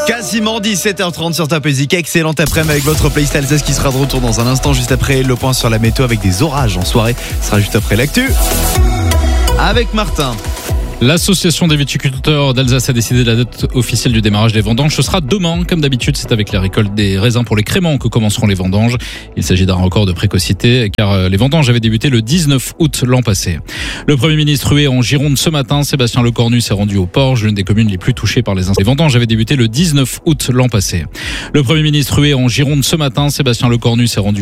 Quasiment 17h30 sur Top Music. Excellente après-midi avec votre playlist Alsace qui sera de retour dans un instant, juste après le point sur la météo avec des orages en soirée. Ce sera juste après l'actu avec Martin. L'association des viticulteurs d'Alsace a décidé de la date officielle du démarrage des vendanges. Ce sera demain, comme d'habitude, c'est avec la récolte des raisins pour les créments que commenceront les vendanges. Il s'agit d'un record de précocité car les vendanges avaient débuté le 19 août l'an passé. Le Premier ministre est en Gironde ce matin. Sébastien Lecornu s'est rendu au Porge, l'une des communes les plus touchées par les incendies. Les vendanges avaient débuté le 19 août l'an passé. Le Premier ministre est en Gironde ce matin. Sébastien Lecornu s'est rendu